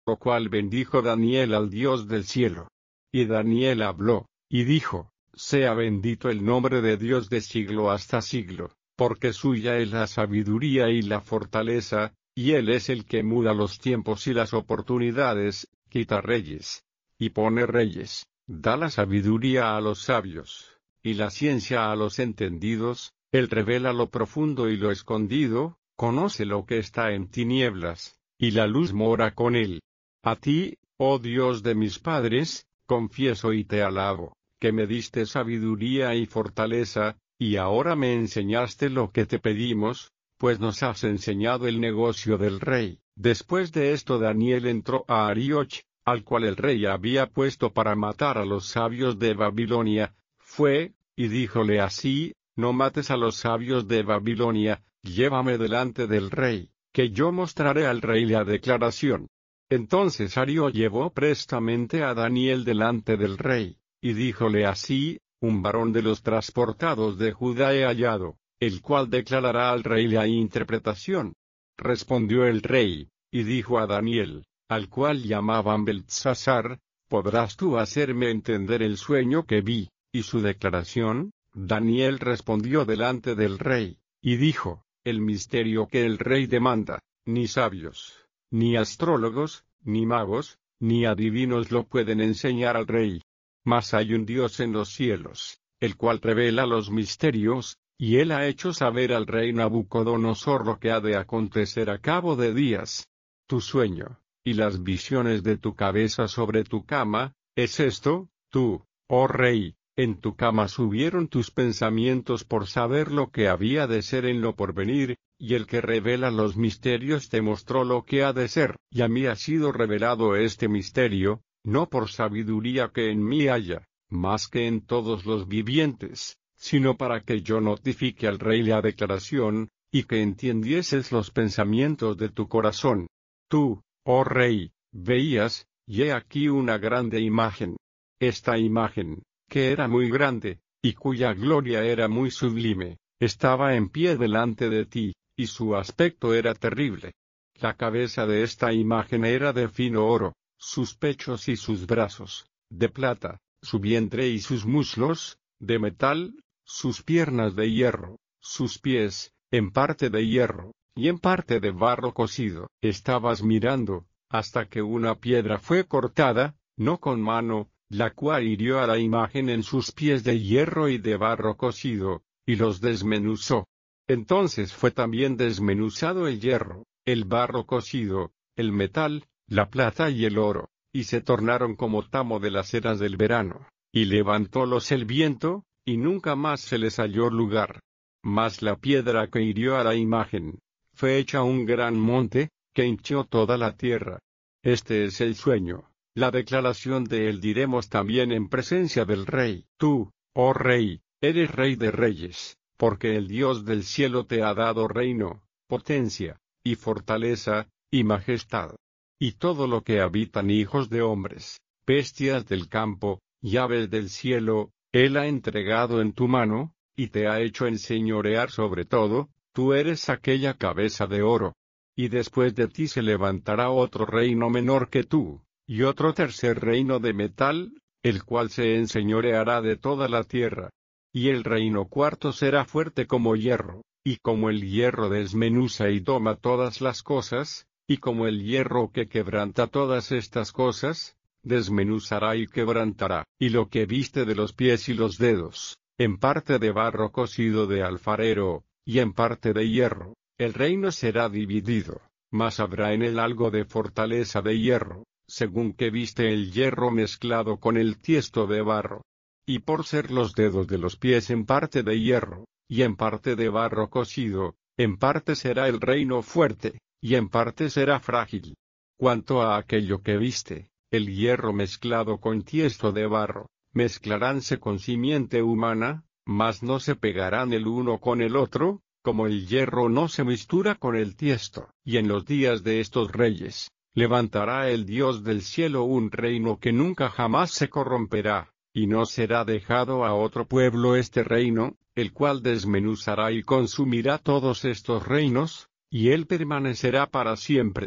Lo cual bendijo Daniel al Dios del cielo. Y Daniel habló, y dijo: Sea bendito el nombre de Dios de siglo hasta siglo, porque suya es la sabiduría y la fortaleza, y Él es el que muda los tiempos y las oportunidades, quita reyes, y pone reyes, da la sabiduría a los sabios, y la ciencia a los entendidos. Él revela lo profundo y lo escondido, conoce lo que está en tinieblas, y la luz mora con Él. A ti, oh Dios de mis padres, confieso y te alabo, que me diste sabiduría y fortaleza, y ahora me enseñaste lo que te pedimos, pues nos has enseñado el negocio del rey. Después de esto Daniel entró a Arioch, al cual el rey había puesto para matar a los sabios de Babilonia. Fue, y díjole así: No mates a los sabios de Babilonia, llévame delante del rey, que yo mostraré al rey la declaración. Entonces Arioch llevó prestamente a Daniel delante del rey, y díjole así: Un varón de los transportados de Judá he hallado, el cual declarará al rey la interpretación. Respondió el rey, y dijo a Daniel, al cual llamaban Beltsasar: ¿Podrás tú hacerme entender el sueño que vi, y su declaración? Daniel respondió delante del rey, y dijo: El misterio que el rey demanda, ni sabios, ni astrólogos, ni magos, ni adivinos lo pueden enseñar al rey. Mas hay un Dios en los cielos, el cual revela los misterios, y él ha hecho saber al rey Nabucodonosor lo que ha de acontecer a cabo de días. Tu sueño, y las visiones de tu cabeza sobre tu cama, es esto: tú, oh rey, en tu cama subieron tus pensamientos por saber lo que había de ser en lo porvenir, y el que revela los misterios te mostró lo que ha de ser. Y a mí ha sido revelado este misterio, no por sabiduría que en mí haya, más que en todos los vivientes, sino para que yo notifique al rey la declaración, y que entiendieses los pensamientos de tu corazón. Tú, oh rey, veías, y he aquí una grande imagen. Esta imagen, que era muy grande, y cuya gloria era muy sublime, estaba en pie delante de ti, y su aspecto era terrible. La cabeza de esta imagen era de fino oro, sus pechos y sus brazos, de plata, su vientre y sus muslos, de metal, sus piernas de hierro, sus pies, en parte de hierro, y en parte de barro cocido. Estabas mirando, hasta que una piedra fue cortada, no con mano, la cual hirió a la imagen en sus pies de hierro y de barro cocido, y los desmenuzó. Entonces fue también desmenuzado el hierro, el barro cocido, el metal, la plata y el oro, y se tornaron como tamo de las eras del verano, y levantólos el viento, y nunca más se les halló lugar. Mas la piedra que hirió a la imagen, fue hecha un gran monte, que hinchió toda la tierra. Este es el sueño, la declaración de él diremos también en presencia del rey. Tú, oh rey, eres rey de reyes, porque el Dios del cielo te ha dado reino, potencia, y fortaleza, y majestad. Y todo lo que habitan hijos de hombres, bestias del campo, y aves del cielo, él ha entregado en tu mano, y te ha hecho enseñorear sobre todo. Tú eres aquella cabeza de oro. Y después de ti se levantará otro reino menor que tú, y otro tercer reino de metal, el cual se enseñoreará de toda la tierra. Y el reino cuarto será fuerte como hierro, y como el hierro desmenuza y toma todas las cosas, y como el hierro que quebranta todas estas cosas, desmenuzará y quebrantará. Y lo que viste de los pies y los dedos, en parte de barro cocido de alfarero, y en parte de hierro, el reino será dividido, mas habrá en él algo de fortaleza de hierro, según que viste el hierro mezclado con el tiesto de barro. Y por ser los dedos de los pies en parte de hierro, y en parte de barro cocido, en parte será el reino fuerte, y en parte será frágil. Cuanto a aquello que viste, el hierro mezclado con tiesto de barro, mezclaránse con simiente humana, mas no se pegarán el uno con el otro, como el hierro no se mistura con el tiesto. Y en los días de estos reyes, levantará el Dios del cielo un reino que nunca jamás se corromperá, y no será dejado a otro pueblo este reino, el cual desmenuzará y consumirá todos estos reinos, y él permanecerá para siempre.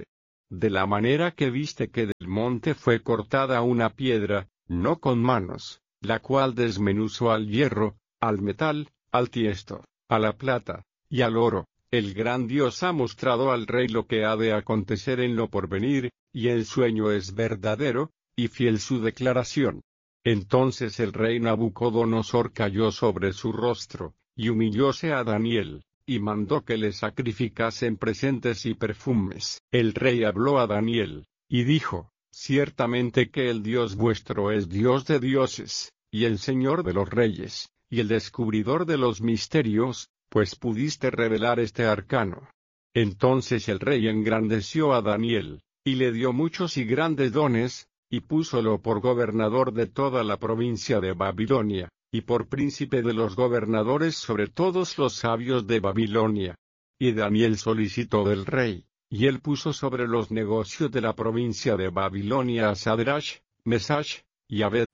de la manera que viste que del monte fue cortada una piedra, no con manos, la cual desmenuzó al hierro, al metal, al tiesto, a la plata, y al oro. El gran Dios ha mostrado al rey lo que ha de acontecer en lo porvenir, y el sueño es verdadero, y fiel su declaración. Entonces el rey Nabucodonosor cayó sobre su rostro, y humillóse a Daniel, y mandó que le sacrificasen presentes y perfumes. El rey habló a Daniel, y dijo: ciertamente que el Dios vuestro es Dios de dioses, y el Señor de los reyes, y el descubridor de los misterios, pues pudiste revelar este arcano. Entonces el rey engrandeció a Daniel, y le dio muchos y grandes dones, y púsolo por gobernador de toda la provincia de Babilonia, y por príncipe de los gobernadores sobre todos los sabios de Babilonia. Y Daniel solicitó del rey, y él puso sobre los negocios de la provincia de Babilonia a Sadrach, Mesach y